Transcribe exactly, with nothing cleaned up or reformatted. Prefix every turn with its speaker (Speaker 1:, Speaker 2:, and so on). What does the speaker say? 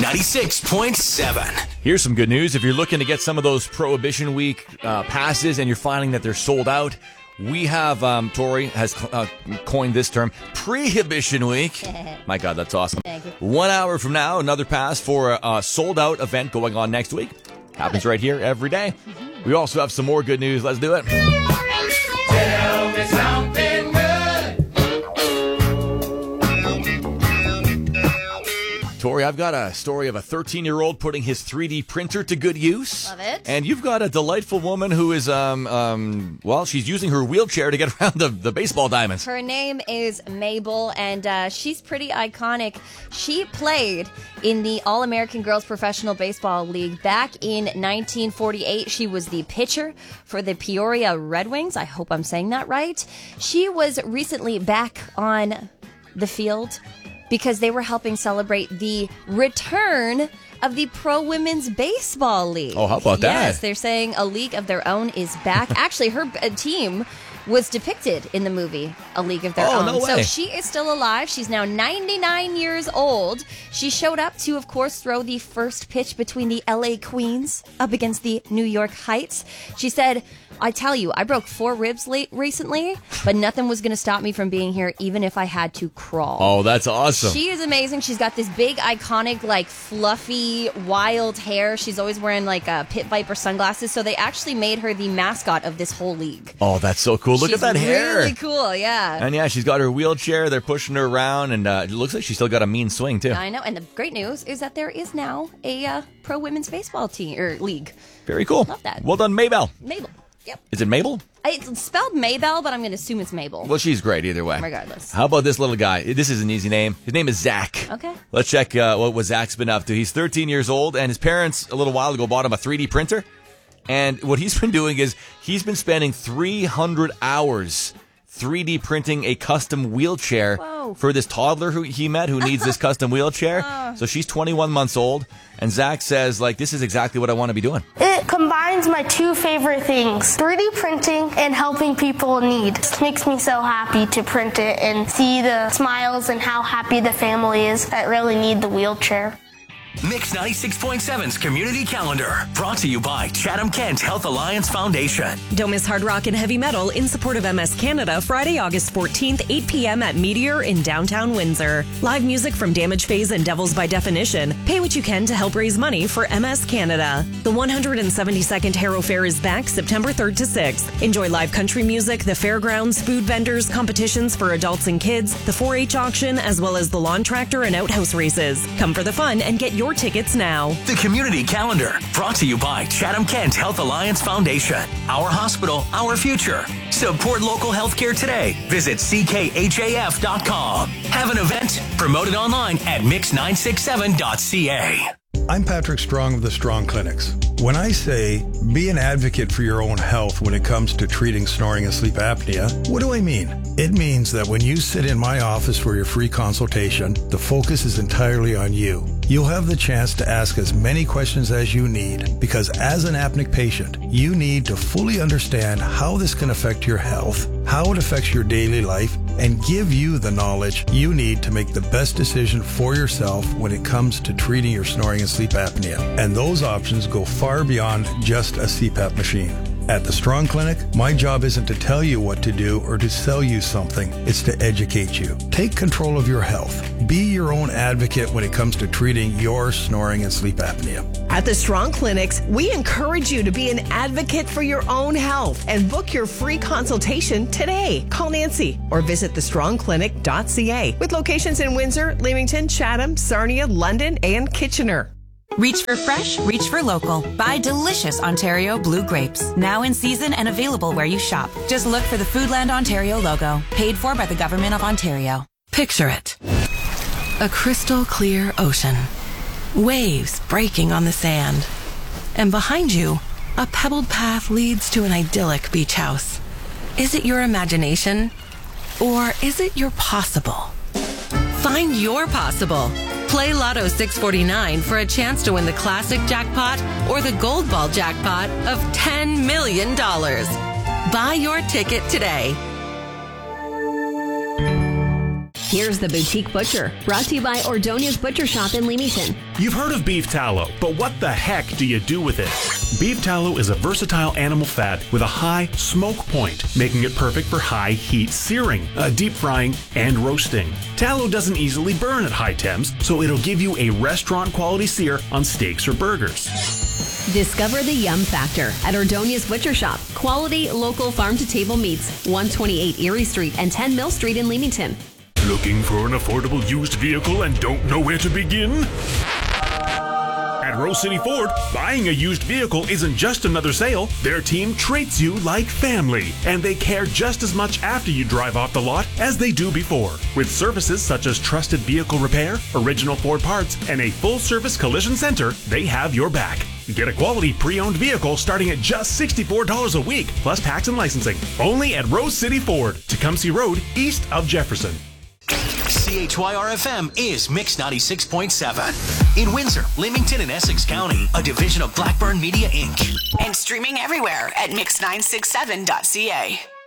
Speaker 1: ninety-six point seven.
Speaker 2: Here's some good news. If you're looking to get some of those Prohibition Week uh, passes and you're finding that they're sold out, we have, um, Tori has uh, coined this term, Prehibition Week. My God, that's awesome.
Speaker 3: Thank you.
Speaker 2: One hour from now, another pass for a, a sold-out event going on next week. Happens right here every day. Mm-hmm. We also have some more good news. Let's do it.
Speaker 4: Tell me something good.
Speaker 2: Tori, I've got a story of a thirteen-year-old putting his three D printer to good use.
Speaker 3: Love it.
Speaker 2: And you've got a delightful woman who is, um, um, well, she's using her wheelchair to get around the, the baseball diamonds.
Speaker 3: Her name is Mabel, and uh, she's pretty iconic. She played in the All-American Girls Professional Baseball League back in nineteen forty-eight. She was the pitcher for the Peoria Red Wings. I hope I'm saying that right. She was recently back on the field because they were helping celebrate the return of the Pro Women's Baseball League.
Speaker 2: Oh, how about that?
Speaker 3: Yes, they're saying a league of their own is back. Actually, her uh, team was depicted in the movie A League of Their
Speaker 2: Oh,
Speaker 3: Own.
Speaker 2: no way.
Speaker 3: So she is still alive. She's now ninety-nine years old. She showed up to, of course, throw the first pitch between the L A Queens up against the New York Heights. She said, I tell you, I broke four ribs late recently, but nothing was going to stop me from being here, even if I had to crawl.
Speaker 2: Oh, that's awesome.
Speaker 3: She is amazing. She's got this big, iconic, like, fluffy, wild hair. She's always wearing, like, uh, pit viper sunglasses. So they actually made her the mascot of this whole league.
Speaker 2: Oh, that's so cool. Look
Speaker 3: She's
Speaker 2: at that hair.
Speaker 3: really cool, yeah.
Speaker 2: And yeah, she's got her wheelchair. They're pushing her around, and uh, it looks like she's still got a mean swing, too.
Speaker 3: I know. And the great news is that there is now a uh, pro women's baseball team, or league.
Speaker 2: Very cool.
Speaker 3: Love that.
Speaker 2: Well done, Mabel.
Speaker 3: Mabel. Yep.
Speaker 2: Is it Mabel?
Speaker 3: It's spelled Maybell, but I'm going to assume it's Mabel.
Speaker 2: Well, she's great either way.
Speaker 3: Regardless.
Speaker 2: How about this little guy? This is an easy name. His name is Zach.
Speaker 3: Okay.
Speaker 2: Let's check uh, what, what Zach's been up to. He's thirteen years old, and his parents, a little while ago, bought him a three D printer. And what he's been doing is he's been spending three hundred hours three D printing a custom wheelchair
Speaker 3: Whoa.
Speaker 2: for this toddler who he met who needs this custom wheelchair.
Speaker 3: Uh.
Speaker 2: So she's twenty-one months old, and Zach says, like, this is exactly what I want to be doing.
Speaker 5: It combines my two favorite things, three D printing and helping people in need. It makes me so happy to print it and see the smiles and how happy the family is that really need the wheelchair.
Speaker 1: Mix ninety-six point seven's Community Calendar, brought to you by Chatham-Kent Health Alliance Foundation.
Speaker 6: Don't miss hard rock and heavy metal in support of M S Canada, Friday, August fourteenth, eight p.m. at Meteor in downtown Windsor. Live music from Damage Phase and Devils by Definition. Pay what you can to help raise money for M S Canada. The one hundred seventy-second Harrow Fair is back September third to sixth. Enjoy live country music, the fairgrounds, food vendors, competitions for adults and kids, the four H auction, as well as the lawn tractor and outhouse races. Come for the fun and get your tickets now.
Speaker 1: The Community Calendar, brought to you by Chatham-Kent Health Alliance Foundation. Our hospital, our future. Support local healthcare today. Visit C K H A F dot com. Have an event? Promote it online at mix nine six seven dot c a.
Speaker 7: I'm Patrick Strong of the Strong Clinics. When I say be an advocate for your own health when it comes to treating snoring and sleep apnea, what do I mean? It means that when you sit in my office for your free consultation, the focus is entirely on you. You'll have the chance to ask as many questions as you need, because as an apneic patient, you need to fully understand how this can affect your health, how it affects your daily life, and give you the knowledge you need to make the best decision for yourself when it comes to treating your snoring and sleep apnea. And those options go far beyond just a C PAP machine. At the Strong Clinic, my job isn't to tell you what to do or to sell you something. It's to educate you. Take control of your health. Be your own advocate when it comes to treating your snoring and sleep apnea.
Speaker 8: At the Strong Clinics, we encourage you to be an advocate for your own health and book your free consultation today. Call Nancy or visit the strong clinic dot c a with locations in Windsor, Leamington, Chatham, Sarnia, London, and Kitchener.
Speaker 9: Reach for fresh, reach for local. Buy delicious Ontario blue grapes. Now in season and available where you shop. Just look for the Foodland Ontario logo. Paid for by the Government of Ontario. Picture it. A crystal clear ocean. Waves breaking on the sand. And behind you, a pebbled path leads to an idyllic beach house. Is it your imagination? Or is it your possible? Find your possible. Play Lotto six forty-nine for a chance to win the classic jackpot or the gold ball jackpot of ten million dollars. Buy your ticket today.
Speaker 10: Here's the Boutique Butcher, brought to you by Ordonia's Butcher Shop in Leamington.
Speaker 11: You've heard of beef tallow, but what the heck do you do with it? Beef tallow is a versatile animal fat with a high smoke point, making it perfect for high heat searing, uh, deep frying, and roasting. Tallow doesn't easily burn at high temps, so it'll give you a restaurant quality sear on steaks or burgers.
Speaker 10: Discover the yum factor at Ordonia's Butcher Shop. Quality, local farm-to-table meats. one twenty-eight Erie Street and ten Mill Street in Leamington.
Speaker 11: Looking for an affordable used vehicle and don't know where to begin? At Rose City Ford, buying a used vehicle isn't just another sale. Their team treats you like family, and they care just as much after you drive off the lot as they do before. With services such as trusted vehicle repair, original Ford parts, and a full-service collision center, they have your back. Get a quality pre-owned vehicle starting at just sixty-four dollars a week, plus tax and licensing. Only at Rose City Ford, Tecumseh Road, east of Jefferson.
Speaker 1: C H Y R F M is Mix ninety-six point seven. In Windsor, Leamington, and Essex County, a division of Blackburn Media, Incorporated.
Speaker 12: And streaming everywhere at mix nine six seven dot c a.